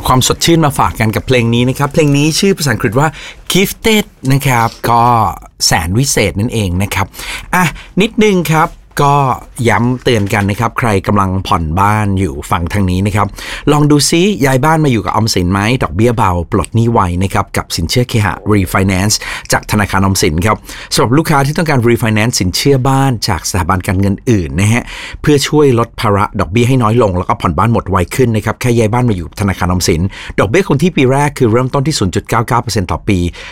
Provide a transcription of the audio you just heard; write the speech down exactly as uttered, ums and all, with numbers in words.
ความสดชื่นมาฝากกันกับเพลงนี้นะครับเพลงนี้ชื่อภาษาอังกฤษว่า Gifted นะครับก็แสนวิเศษนั่นเองนะครับอ่ะนิดนึงครับก็ย้ำเตือนกันนะครับใครกำลังผ่อนบ้านอยู่ฝั่งทางนี้นะครับลองดูซิย้ายบ้านมาอยู่กับออมสินไหมดอกเบี้ยเบาปลดหนี้ไวนะครับกับสินเชื่อเคหะ Refinance จากธนาคารออมสินครับสำหรับลูกค้าที่ต้องการ Refinance สินเชื่อบ้านจากสถาบันการเงินอื่นนะฮะเพื่อช่วยลดภาระดอกเบี้ยให้น้อยลงแล้วก็ผ่อนบ้านหมดไวขึ้นนะครับแค่ย้ายบ้านมาอยู่ธนาคารออมสินดอกเบี้ยคงที่ปีแรกคือเริ่มต้นที่ ศูนย์จุดเก้าเก้าเปอร์เซ็นต์ ต่อปี